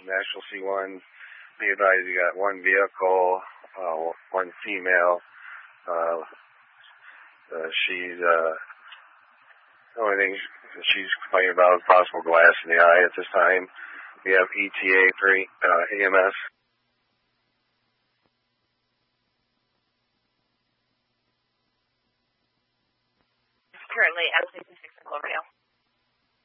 National C1. Be advised, you got one vehicle, one female. She's the only thing she's complaining about is possible glass in the eye at this time. We have ETA for EMS. Currently at 66 Global.